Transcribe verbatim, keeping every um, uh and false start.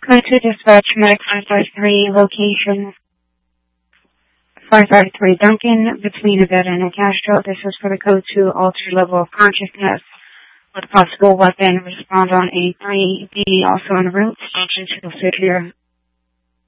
Code to dispatch Medic five five three, location five five three Duncan, between a bed and a Castro. This is for the code to alter level of consciousness with possible weapon. Respond on A three. B also en route. Station two oh six here.